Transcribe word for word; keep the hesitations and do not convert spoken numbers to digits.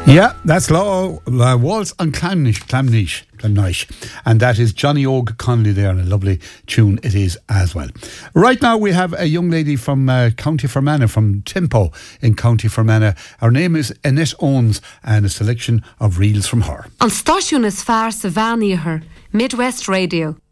Yeah, that's Law uh, Waltz on Clamnish, Clamnish, Clamnish. And that is Johnny Og Connolly there, and a lovely tune it is as well. Right now we have a young lady from uh, County Fermanagh, from Timpo in County Fermanagh. Her name is Annette Owens, and a selection of reels from her. An stáisiún is fearr sa bheanaithe, Midwest Radio.